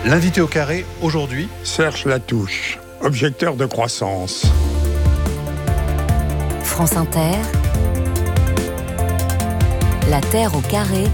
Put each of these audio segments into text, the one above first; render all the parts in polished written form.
L'invité au carré, aujourd'hui, Serge Latouche, objecteur de croissance. France Inter, La Terre au carré,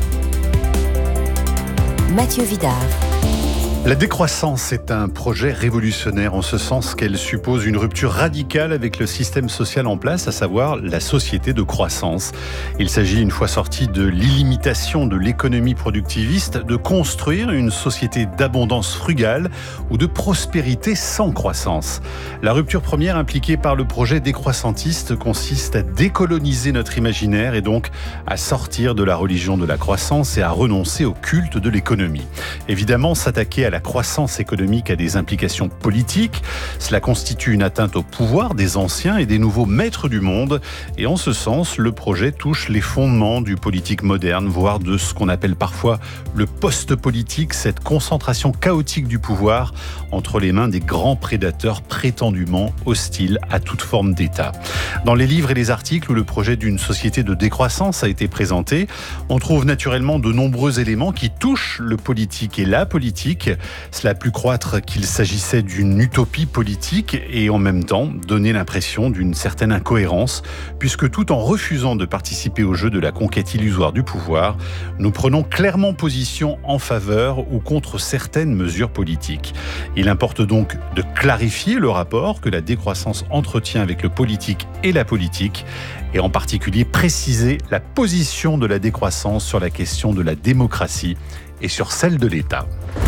Mathieu Vidard. La décroissance est un projet révolutionnaire en ce sens qu'elle suppose une rupture radicale avec le système social en place, à savoir la société de croissance. Il s'agit, une fois sorti de l'illimitation de l'économie productiviste, de construire une société d'abondance frugale ou de prospérité sans croissance. La rupture première impliquée par le projet décroissantiste consiste à décoloniser notre imaginaire et donc à sortir de la religion de la croissance et à renoncer au culte de l'économie. Évidemment, s'attaquer à la croissance économique a des implications politiques. Cela constitue une atteinte au pouvoir des anciens et des nouveaux maîtres du monde. Et en ce sens, le projet touche les fondements du politique moderne, voire de ce qu'on appelle parfois le post-politique, cette concentration chaotique du pouvoir entre les mains des grands prédateurs prétendument hostiles à toute forme d'État. Dans les livres et les articles où le projet d'une société de décroissance a été présenté, on trouve naturellement de nombreux éléments qui touchent le politique et la politique. Cela a pu croître qu'il s'agissait d'une utopie politique et en même temps donner l'impression d'une certaine incohérence, puisque tout en refusant de participer au jeu de la conquête illusoire du pouvoir, nous prenons clairement position en faveur ou contre certaines mesures politiques. Il importe donc de clarifier le rapport que la décroissance entretient avec le politique et la politique, et en particulier préciser la position de la décroissance sur la question de la démocratie et sur celle de l'État.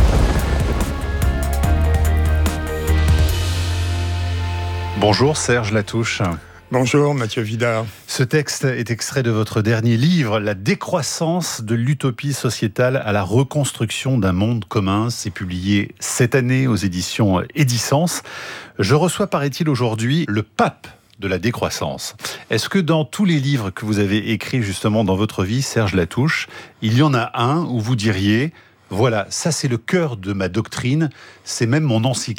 Bonjour Serge Latouche. Bonjour Mathieu Vidard. Ce texte est extrait de votre dernier livre, La décroissance de l'utopie sociétale à la reconstruction d'un monde commun. C'est publié cette année aux éditions Edicence. Je reçois, paraît-il, aujourd'hui le pape de la décroissance. Est-ce que dans tous les livres que vous avez écrits justement dans votre vie, Serge Latouche, il y en a un où vous diriez « Voilà, ça c'est le cœur de ma doctrine, c'est même mon encyclique ».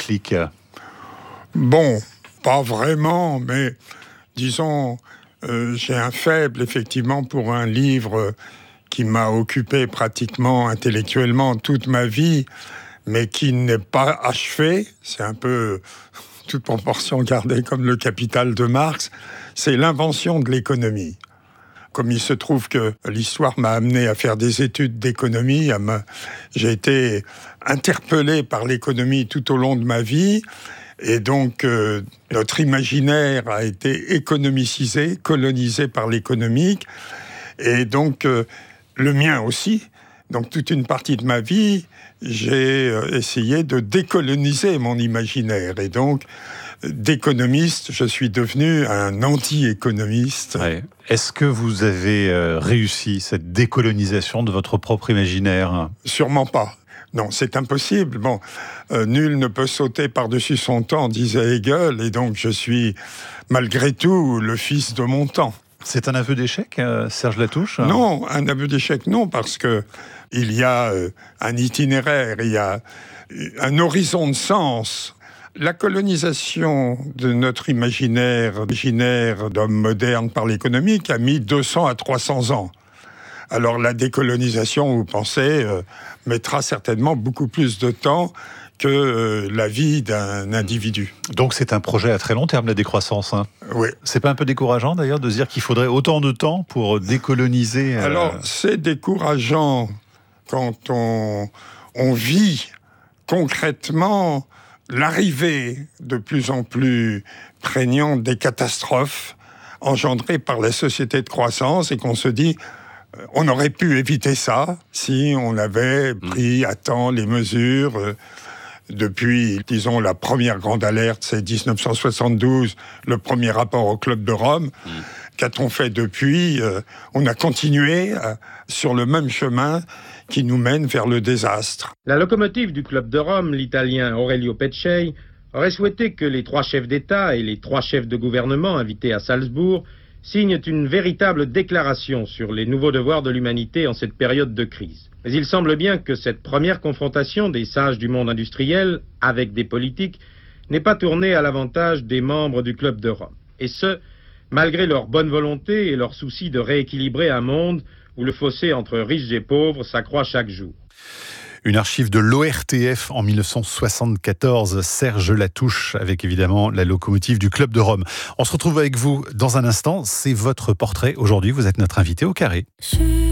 Bon, pas vraiment, mais disons, j'ai un faible effectivement pour un livre qui m'a occupé pratiquement intellectuellement toute ma vie, mais qui n'est pas achevé. C'est un peu, toute proportion gardée, comme le Capital de Marx. C'est l'invention de l'économie. Comme il se trouve que l'histoire m'a amené à faire des études d'économie, j'ai été interpellé par l'économie tout au long de ma vie. Et donc, notre imaginaire a été économicisé, colonisé par l'économique. Et donc, le mien aussi. Donc, toute une partie de ma vie, j'ai essayé de décoloniser mon imaginaire. Et donc, d'économiste, je suis devenu un anti-économiste. Ouais. Est-ce que vous avez réussi cette décolonisation de votre propre imaginaire ? Sûrement pas. Non, c'est impossible. Bon, nul ne peut sauter par-dessus son temps, disait Hegel, et donc je suis, malgré tout, le fils de mon temps. C'est un aveu d'échec, Serge Latouche ? Non, un aveu d'échec, non, parce que il y a un itinéraire, il y a un horizon de sens. La colonisation de notre imaginaire d'homme moderne par l'économique a mis 200 à 300 ans. Alors la décolonisation, vous pensez, mettra certainement beaucoup plus de temps que la vie d'un individu. Donc c'est un projet à très long terme, la décroissance. Oui. C'est pas un peu décourageant d'ailleurs de se dire qu'il faudrait autant de temps pour décoloniser Alors c'est décourageant quand on vit concrètement l'arrivée de plus en plus prégnante des catastrophes engendrées par la société de croissance et qu'on se dit on aurait pu éviter ça si on avait pris à temps les mesures. Depuis, disons, la première grande alerte, c'est 1972, le premier rapport au Club de Rome. Qu'a-t-on fait depuis ? On a continué sur le même chemin qui nous mène vers le désastre. La locomotive du Club de Rome, l'Italien Aurelio Peccei, aurait souhaité que les 3 chefs d'État et les 3 chefs de gouvernement invités à Salzbourg signent une véritable déclaration sur les nouveaux devoirs de l'humanité en cette période de crise. Mais il semble bien que cette première confrontation des sages du monde industriel avec des politiques n'est pas tournée à l'avantage des membres du Club de Rome. Et ce, malgré leur bonne volonté et leur souci de rééquilibrer un monde où le fossé entre riches et pauvres s'accroît chaque jour. Une archive de l'ORTF en 1974, Serge Latouche, avec évidemment la locomotive du Club de Rome. On se retrouve avec vous dans un instant. C'est votre portrait aujourd'hui. Vous êtes notre invité au Carré.